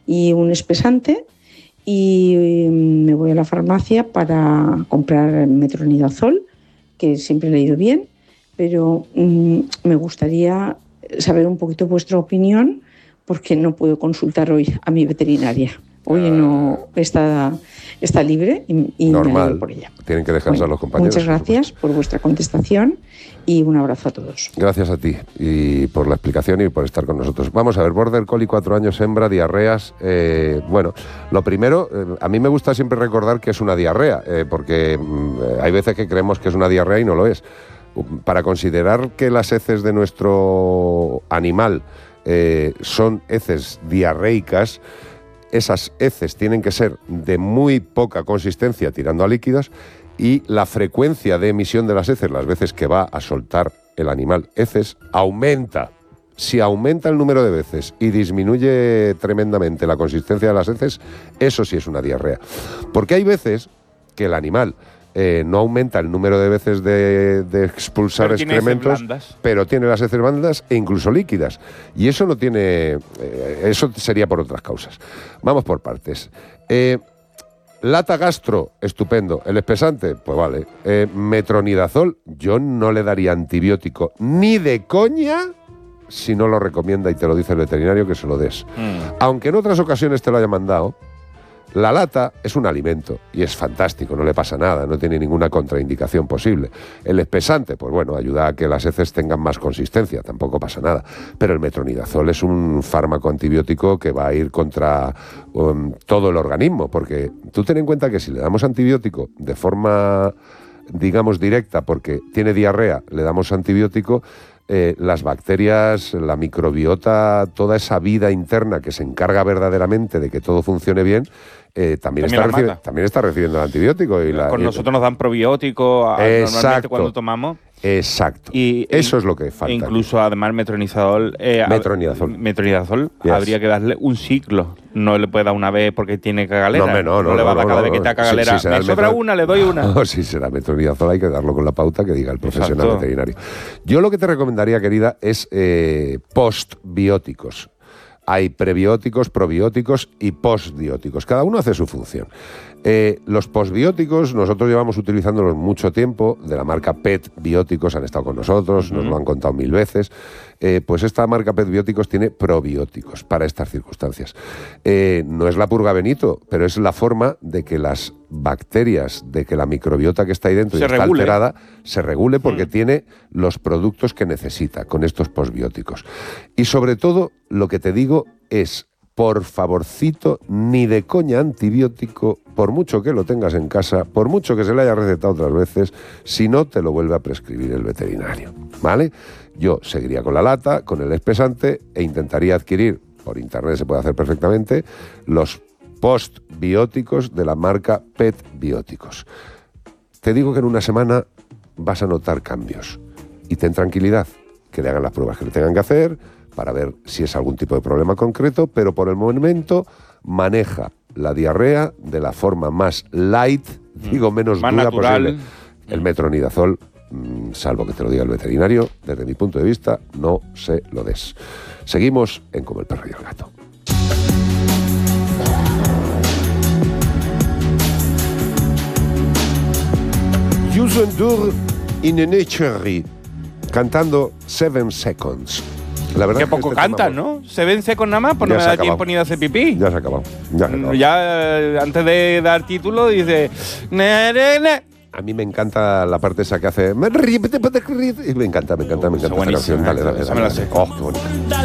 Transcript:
y un espesante, y me voy a la farmacia para comprar metronidazol, que siempre le he ido bien, pero me gustaría saber un poquito vuestra opinión, porque no puedo consultar hoy a mi veterinaria. Hoy no está libre y normal. me alegro por ella. Tienen que descansar los compañeros. Muchas gracias por vuestra contestación y un abrazo a todos. Gracias a ti y por la explicación y por estar con nosotros. Vamos a ver, Border Collie, 4 años, hembra, diarreas. Bueno, lo primero, a mí me gusta siempre recordar que es una diarrea, porque hay veces que creemos que es una diarrea y no lo es. Para considerar que las heces de nuestro animal son heces diarreicas, esas heces tienen que ser de muy poca consistencia tirando a líquidas, y la frecuencia de emisión de las heces, las veces que va a soltar el animal heces, aumenta. Si aumenta el número de veces y disminuye tremendamente la consistencia de las heces, eso sí es una diarrea. Porque hay veces que el animal no aumenta el número de veces de expulsar excrementos, pero tiene las heces blandas e incluso líquidas. Y eso no tiene... eso sería por otras causas. Vamos por partes. Lata gastro, estupendo. El espesante, pues vale. Metronidazol, yo no le daría antibiótico ni de coña si no lo recomienda y te lo dice el veterinario que se lo des. Aunque en otras ocasiones te lo haya mandado. La lata es un alimento y es fantástico, no le pasa nada, no tiene ninguna contraindicación posible. El espesante, pues bueno, ayuda a que las heces tengan más consistencia, tampoco pasa nada. Pero el metronidazol es un fármaco antibiótico que va a ir contra todo el organismo, porque tú ten en cuenta que si le damos antibiótico de forma, digamos, directa, porque tiene diarrea, le damos antibiótico, las bacterias, la microbiota, toda esa vida interna que se encarga verdaderamente de que todo funcione bien, también está recibiendo el antibiótico. Con nosotros nos dan probióticos normalmente cuando tomamos. Exacto. Eso es lo que falta. Incluso, además, metronidazol habría que darle un ciclo. No le puede dar una vez porque tiene cagalera. No le va a dar cada vez que está cagalera. Si me sobra una, le doy una. No, si será metronidazol, hay que darlo con la pauta que diga el profesional veterinario. Yo lo que te recomendaría, querida, es postbióticos. Hay prebióticos, probióticos y postbióticos. Cada uno hace su función. Los postbióticos, nosotros llevamos utilizándolos mucho tiempo, de la marca PET Bióticos, han estado con nosotros, nos lo han contado 1000 veces. Pues esta marca PET Bióticos tiene probióticos para estas circunstancias. No es la purga Benito, pero es la forma de que las bacterias, de que la microbiota que está ahí dentro y está alterada, se regule porque tiene los productos que necesita con estos postbióticos. Y sobre todo, lo que te digo es, por favorcito, ni de coña antibiótico, por mucho que lo tengas en casa, por mucho que se le haya recetado otras veces, si no te lo vuelve a prescribir el veterinario, ¿vale? Yo seguiría con la lata, con el espesante, e intentaría adquirir, por internet se puede hacer perfectamente, los postbióticos de la marca PET Bióticos. Te digo que en una semana vas a notar cambios. Y ten tranquilidad, que le hagan las pruebas que le tengan que hacer, para ver si es algún tipo de problema concreto, pero por el momento maneja la diarrea de la forma más light, digo menos más dura natural posible. El metronidazol, salvo que te lo diga el veterinario, desde mi punto de vista, no se lo des. Seguimos en Como el perro y el gato. Yusun Dur in a Nature, cantando 7 Seconds. La verdad que poco cantan, ¿no? Se vence con nada más, pues no me da tiempo ni de hacer pipí. Ya se ha acabado. Ya antes de dar título dice... A mí me encanta la parte esa que hace... Y me encanta esa canción. Dale. Esa me la sé. Oh, qué bonita.